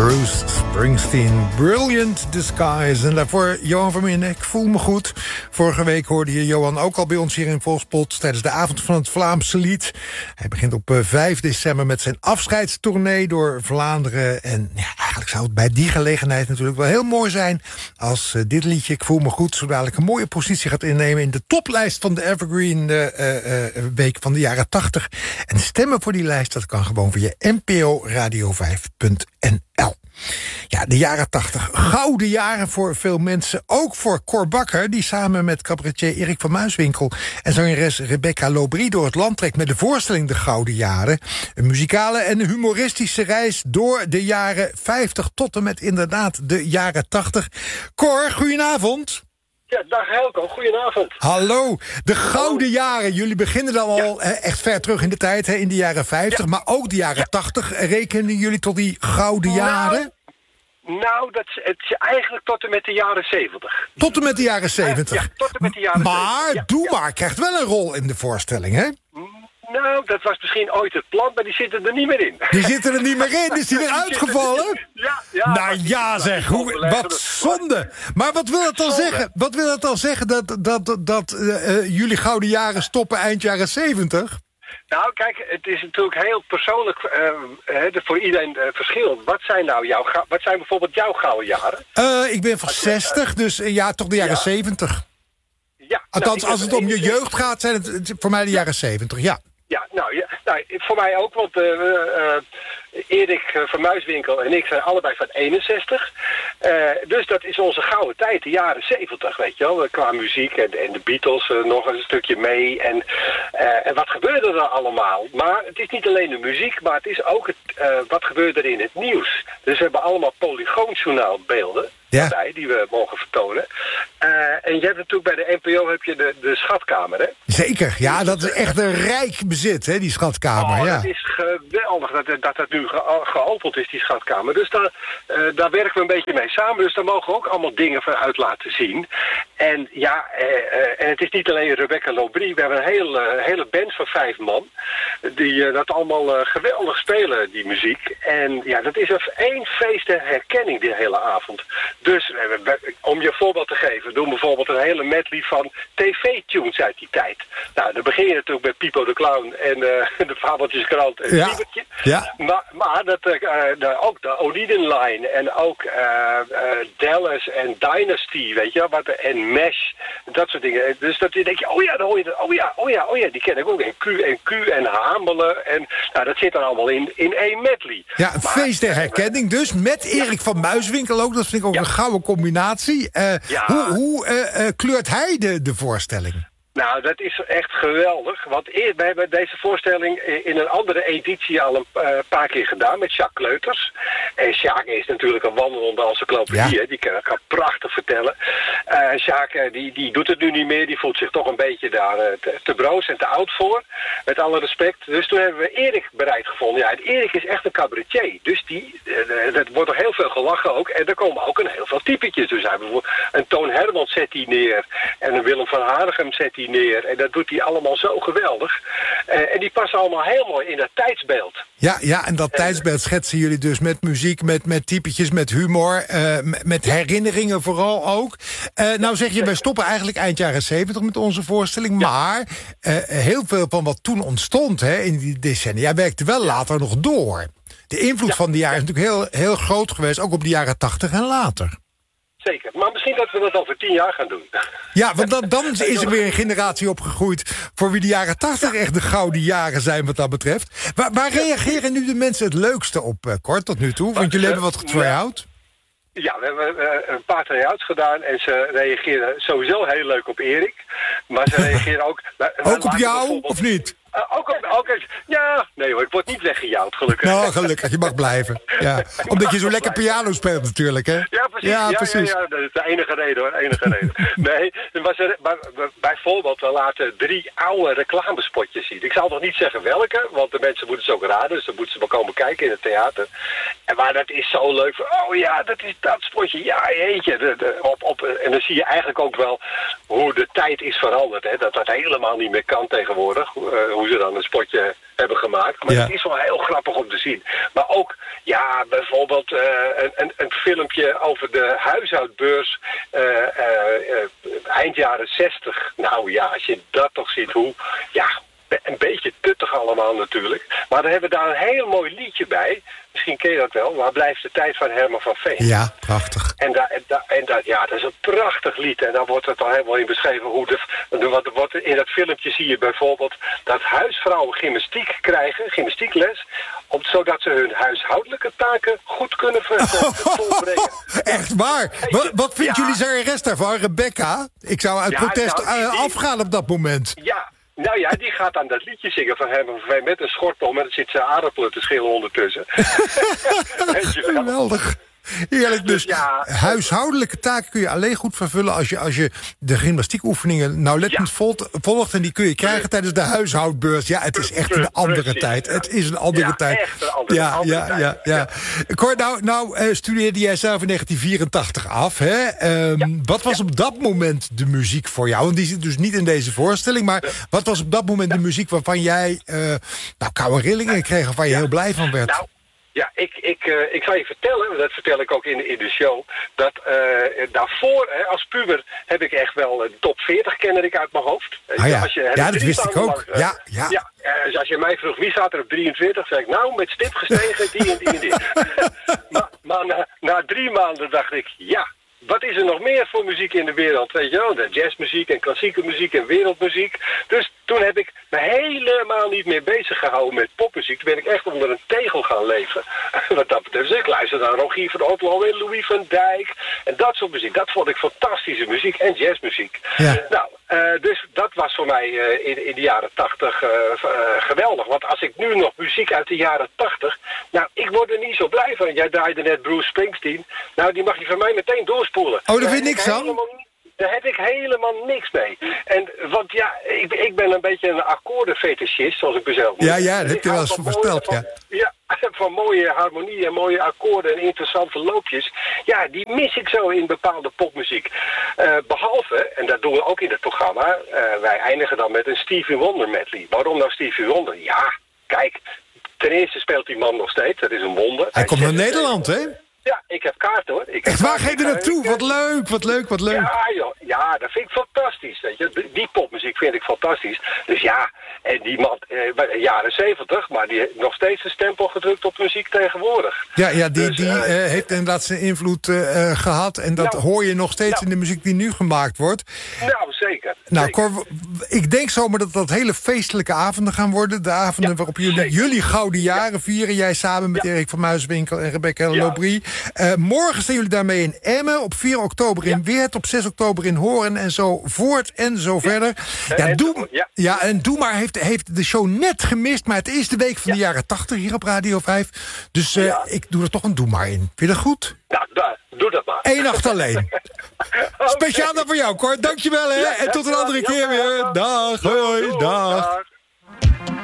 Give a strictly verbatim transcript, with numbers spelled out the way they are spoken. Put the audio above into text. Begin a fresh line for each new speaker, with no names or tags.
Bruce Springsteen, Brilliant Disguise. En daarvoor Johan Vermeer, ik voel me goed. Vorige week hoorde je Johan ook al bij ons hier in Volkspot tijdens de avond van het Vlaamse lied. Hij begint op vijf december met zijn afscheidstournee door Vlaanderen. En ja, eigenlijk zou het bij die gelegenheid natuurlijk wel heel mooi zijn als uh, dit liedje, ik voel me goed, zo dadelijk een mooie positie gaat innemen in de toplijst van de Evergreen uh, uh, week van de jaren tachtig. En stemmen voor die lijst, dat kan gewoon via n p o radio vijf punt n l. Ja, de jaren tachtig. Gouden jaren voor veel mensen. Ook voor Cor Bakker, die samen met cabaretier Erik van Muiswinkel en zangeres Rebecca Lobry door het land trekt met de voorstelling De Gouden Jaren. Een muzikale en humoristische reis door de jaren vijftig tot en met inderdaad de jaren tachtig. Cor, goedenavond.
Ja, dag Helco, goedenavond.
Hallo, de gouden jaren. Jullie beginnen dan al ja. echt ver terug in de tijd, hè, in de jaren vijftig, ja. maar ook de jaren ja. tachtig. Rekenen jullie tot die gouden jaren?
Nou, nou dat is, het is eigenlijk tot en met de jaren zeventig.
Tot en met de jaren zeventig?
Ja, tot en met de jaren
maar,
zeventig. Ja,
Doe
ja.
maar krijgt wel een rol in de voorstelling, hè?
Nou, dat was misschien ooit het plan, maar die zitten er niet meer in.
Die zitten er niet meer in? Is die weer uitgevallen?
Ja, ja.
Nou ja, zeg, hoe, wat zonde. Maar wat wil het dan zonde. zeggen? Wat wil het dan zeggen dat, dat, dat uh, uh, jullie gouden jaren stoppen eind jaren zeventig?
Nou, kijk, het is natuurlijk heel persoonlijk uh, uh, voor iedereen uh, verschillend. Wat zijn nou jouw, wat zijn bijvoorbeeld jouw gouden jaren?
Uh, ik ben van zestig, uh, dus uh, ja, toch de jaren ja. zeventig. Ja, Althans, nou, als het om je jeugd gaat, zijn het voor mij de jaren zeventig, ja.
Ja, nou, ja, nou, voor mij ook, want uh, uh, Erik uh, van Muiswinkel en ik zijn allebei van eenenzestig. Uh, dus dat is onze gouden tijd, de jaren zeventig, weet je wel. Qua muziek en, en de Beatles uh, nog eens een stukje mee. En, uh, en wat gebeurde er allemaal? Maar het is niet alleen de muziek, maar het is ook het, uh, wat gebeurde er in het nieuws. Dus we hebben allemaal polygoonjournaalbeelden. Ja. Bij, die we mogen vertonen. Uh, en je hebt natuurlijk bij de N P O heb je de, de schatkamer, hè?
Zeker, ja, dat is echt een rijk bezit, hè, die schatkamer.
Oh,
ja.
Het is geweldig dat, dat dat nu ge, geopend is, die schatkamer. Dus daar, uh, daar werken we een beetje mee samen. Dus daar mogen we ook allemaal dingen van uit laten zien. En ja, uh, uh, en het is niet alleen Rebecca Lobry. We hebben een hele, uh, hele band van vijf man. Die uh, dat allemaal uh, geweldig spelen, die muziek. En ja, dat is een één feest en herkenning, die hele avond. Dus, om je een voorbeeld te geven, doen bijvoorbeeld een hele medley van tv-tunes uit die tijd. Nou, dan begin je natuurlijk met Pipo de Clown en uh, de Fabeltjeskrant en
ja.
Liebertje.
Ja.
Maar, maar dat, uh, de, ook de Oniden Line en ook uh, uh, Dallas en Dynasty, weet je, wat, en Mesh, dat soort dingen. Dus dat denk je, oh ja, dan hoor je dat, oh ja, oh ja, oh ja, die ken ik ook. En Q en Q en Hamelen en nou, dat zit dan allemaal in, in één medley.
Ja, een feest der herkenning dus, met Erik van Muiswinkel ook, dat vind ik ook ja. een gouden combinatie. Uh, ja. Hoe, hoe uh, uh, kleurt hij de, de voorstelling?
Nou, dat is echt geweldig. Want eerst, we hebben deze voorstelling in een andere editie al een uh, paar keer gedaan met Jacques Kleuters. En Jacques is natuurlijk een wandelende encyclopedie, ja. Die kan, kan prachtig vertellen. Uh, Jacques die, die doet het nu niet meer, die voelt zich toch een beetje daar uh, te, te broos en te oud voor. Met alle respect. Dus toen hebben we Erik bereid gevonden. Ja, en Erik is echt een cabaretier. Dus die, uh, dat wordt nog heel veel gelachen ook. En er komen ook een heel veel typetjes. Dus hij bijvoorbeeld een Toon Hermans zet hij neer. En een Willem van Hanegem zet hij neer. En dat doet hij allemaal zo geweldig. Uh, en die passen allemaal heel mooi in dat tijdsbeeld.
Ja, ja, en dat tijdsbeeld schetsen jullie dus met muziek, met, met typetjes, met humor, uh, met herinneringen vooral ook. Uh, nou zeg je, wij stoppen eigenlijk eind jaren zeventig met onze voorstelling, ja. maar uh, heel veel van wat toen ontstond hè, in die decennia werkte wel later nog door. De invloed ja. van die jaren is natuurlijk heel, heel groot geweest, ook op de jaren tachtig en later.
Zeker, maar misschien dat we dat over tien jaar gaan doen.
Ja, want dan, dan is er weer een generatie opgegroeid voor wie de jaren tachtig echt de gouden jaren zijn wat dat betreft. Waar, waar reageren nu de mensen het leukste op, uh, Cor, tot nu toe? Want jullie hebben wat getry-out.
Ja, we hebben uh, een paar try-outs gedaan en ze reageren sowieso heel leuk op Erik. Maar ze reageren ook...
ook op jou, of niet?
Uh, ook op, ook, ja, nee hoor, ik word niet weggejouwd, gelukkig.
Nou, gelukkig, je mag blijven. Ja. Omdat je zo lekker piano speelt natuurlijk, hè?
Ja, precies. Ja, ja, precies. Ja, ja, dat is de enige reden hoor, enige reden. Nee, was er, bij, bijvoorbeeld, we laten drie oude reclamespotjes zien. Ik zal nog niet zeggen welke, want de mensen moeten ze ook raden, dus dan moeten ze maar komen kijken in het theater. En maar dat is zo leuk. Oh ja, dat is dat spotje. Ja, jeetje. De, de, op, op, en dan zie je eigenlijk ook wel hoe de tijd is veranderd. Hè? Dat dat helemaal niet meer kan tegenwoordig. Uh, hoe ze dan een spotje hebben gemaakt. Maar
ja.
het is wel heel grappig om te zien. Maar ook, ja, bijvoorbeeld uh, een, een, een filmpje over de huishoudbeurs uh, uh, uh, eind jaren zestig. Nou ja, als je dat toch ziet, hoe... ja. Een beetje tuttig allemaal natuurlijk. Maar dan hebben we daar een heel mooi liedje bij. Misschien ken je dat wel. Waar blijft de tijd van Herman van Veen?
Ja, prachtig.
En, da, en, da, en da, ja, dat is een prachtig lied. En dan wordt het al helemaal in beschreven hoe de, de, wat, wat, in dat filmpje zie je bijvoorbeeld dat huisvrouwen gymnastiek krijgen, gymnastiekles, om, zodat ze hun huishoudelijke taken goed kunnen ver, oh, volbrengen.
Echt waar? Wat, wat vindt ja. jullie zangeres daarvan, Rebecca? Ik zou uit ja, protest nou, die, afgaan op dat moment.
Ja. Nou ja, die gaat dan dat liedje zingen van Herman van Veen met een schort om en dan zit ze aardappelen te schillen ondertussen.
Geweldig. Heerlijk, dus ja, huishoudelijke taken kun je alleen goed vervullen als je, als je de gymnastiekoefeningen nauwlettend ja. volgt. En die kun je krijgen tijdens de huishoudbeurs. Ja, het is echt een andere
Precies,
tijd.
Ja.
Het is een andere
ja,
tijd.
Echt een andere,
ja,
andere
ja,
tijd.
Ja, ja, ja. Cor, nou, nou uh, studeerde jij zelf in negentien vierentachtig af. Hè? Um, ja. Wat was ja. op dat moment de muziek voor jou? Want die zit dus niet in deze voorstelling. Maar wat was op dat moment ja. de muziek waarvan jij uh, nou, koude rillingen kreeg of waar je ja. heel blij van werd?
Nou. Ja, ik, ik, uh, ik zal je vertellen, dat vertel ik ook in, in de show, dat uh, daarvoor, hè, als puber, heb ik echt wel de top veertig kende ik uit mijn hoofd.
Ah, ja, als je, ja dat wist ik ook. Lang, uh, ja, ja.
ja uh, dus als je mij vroeg, wie staat er op drieëntwintig, zei ik, nou, met stip gestegen, die en die en die. maar maar na, na drie maanden dacht ik, ja, wat is er nog meer voor muziek in de wereld? Weet je wel, de jazzmuziek en klassieke muziek en wereldmuziek. Dus toen heb ik me helemaal niet meer bezig gehouden met popmuziek. Toen ben ik echt onder een tegel gaan leven. Wat dat betreft. Dus ik luister naar Rogier van Otterlo en Louis van Dijk. En dat soort muziek. Dat vond ik fantastische muziek. En jazzmuziek.
Ja.
Nou, uh, dus dat was voor mij uh, in, in de jaren tachtig uh, uh, geweldig. Want als ik nu nog muziek uit de jaren tachtig... Nou, ik word er niet zo blij van. Jij draaide net Bruce Springsteen. Nou, die mag je van mij meteen doorspoelen.
Oh, daar vind ik niks aan?
Daar heb ik helemaal niks mee. En, want ja, ik, ik ben een beetje een akkoordenfetischist, zoals ik mezelf noem.
Ja, ja, dat heb je wel eens verteld, ja.
Ja, van mooie harmonie en mooie akkoorden en interessante loopjes. Ja, die mis ik zo in bepaalde popmuziek. Uh, behalve, en dat doen we ook in het programma, uh, wij eindigen dan met een Stevie Wonder medley. Waarom nou Stevie Wonder? Ja, kijk, ten eerste speelt die man nog steeds, dat is een wonder.
Hij, Hij komt naar Nederland, hè?
Ja, ik heb kaart hoor. Ik heb
Echt waar, ga je er naartoe? Wat leuk, wat leuk, wat leuk.
Ja, joh, ja, dat vind ik fantastisch. Weet je. Die popmuziek vind ik fantastisch. Dus ja, en die man, eh, jaren zeventig, maar die heeft nog steeds een stempel gedrukt op muziek tegenwoordig.
Ja, ja die,
dus,
die uh, uh, heeft inderdaad zijn invloed uh, gehad. En dat nou, hoor je nog steeds nou, in de muziek die nu gemaakt wordt.
Nou, zeker.
Nou,
zeker.
Cor, ik denk zomaar dat dat hele feestelijke avonden gaan worden. De avonden ja, waarop jullie, jullie gouden jaren ja. vieren. Jij samen met ja. Erik van Muiswinkel en Rebecca ja. Lobrie. Uh, morgen zijn jullie daarmee in Emmen. Op vier oktober in ja. Weert. Op zes oktober in Hoorn. En zo voort en zo ja. verder. Ja, en doe, ja. ja, en Doe maar heeft, heeft de show net gemist. Maar het is de week van ja. de jaren tachtig hier op Radio vijf. Dus uh, ja. ik doe er toch een Doe maar in. Vind je dat goed?
Nou, da, doe dat maar.
Eén nacht alleen. Okay. Speciaal dan voor jou, Cor. Dankjewel, hè. Ja, en tot een andere ja, keer weer. Dag, hoi, dag. dag.